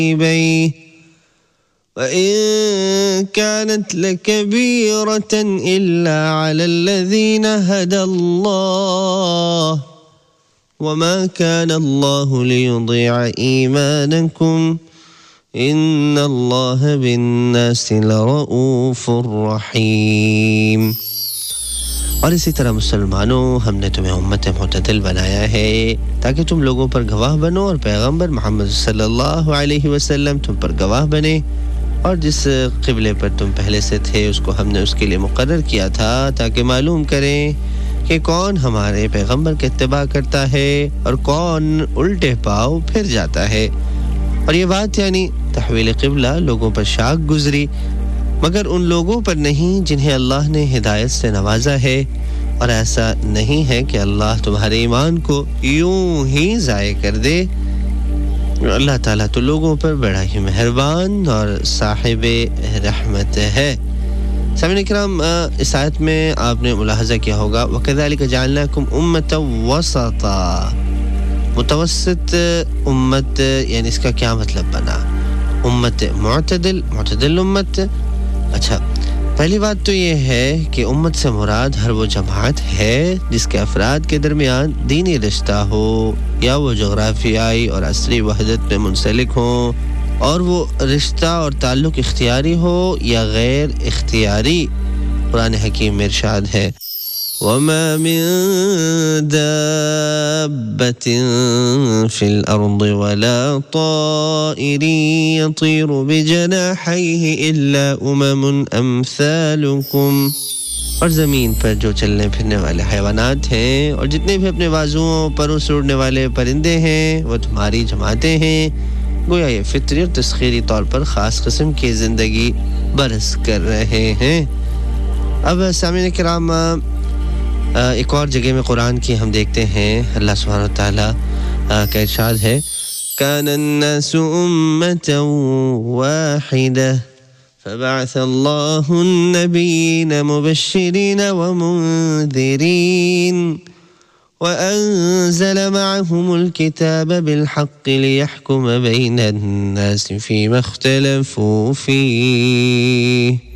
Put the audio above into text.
بيه وإن كانت لكبيرة إلا على الذين هدى الله وما كان الله ليضيع إيمانكم إن الله بالناس لرؤوف رحيم. اور اسی طرح مسلمانوں ہم نے تمہیں امت معتدل بنایا ہے تاکہ تم لوگوں پر گواہ بنو اور پیغمبر محمد صلی اللہ علیہ وسلم تم پر گواہ بنے اور جس قبلے پر تم پہلے سے تھے اس کو ہم نے اس کے لیے مقرر کیا تھا تاکہ معلوم کریں کہ کون ہمارے پیغمبر کی اتباع کرتا ہے اور کون الٹے پاؤ پھر جاتا ہے. اور یہ بات یعنی تحویل قبلہ لوگوں پر شاق گزری مگر ان لوگوں پر نہیں جنہیں اللہ نے ہدایت سے نوازا ہے اور ایسا نہیں ہے کہ اللہ تمہارے ایمان کو یوں ہی ضائع کر دے. اللہ تعالیٰ تو لوگوں پر بڑا ہی مہربان اور صاحب رحمت ہے. سامعین کرام اس آیت میں آپ نے ملاحظہ کیا ہوگا وَكَذَلِكَ جَعَلْنَاكُمْ أُمَّةً وَسَطًا متوسط امت یعنی اس کا کیا مطلب بنا امت معتدل امت. اچھا پہلی بات تو یہ ہے کہ امت سے مراد ہر وہ جماعت ہے جس کے افراد کے درمیان دینی رشتہ ہو یا وہ جغرافیائی اور عصری وحدت میں منسلک ہوں اور وہ رشتہ اور تعلق اختیاری ہو یا غیر اختیاری. قرآن حکیم میں ارشاد ہے وَمَا مِن دَابَّةٍ فِي الْأَرْضِ وَلَا طَائِرٍ يَطِيرُ بِجَنَاحَيْهِ إِلَّا أُمَمٌ أَمْثَالُكُمْ. اور زمین پر جو چلنے پھرنے والے حیوانات ہیں اور جتنے بھی اپنے بازوؤں پروں سے اڑنے والے پرندے ہیں وہ تمہاری جماعتیں ہیں. گویا یہ فطری اور تسخیری طور پر خاص قسم کی زندگی برس کر رہے ہیں. اب سامعین کرام ایک اور جگہ میں قرآن کی ہم دیکھتے ہیں اللہ سبحانہ وتعالی کا ارشاد ہے كان الناس أمة واحدة فبعث الله النبيين مبشرين ومنذرين وأنزل معهم الكتاب بالحق ليحكم بين الناس فيما اختلفوا فيه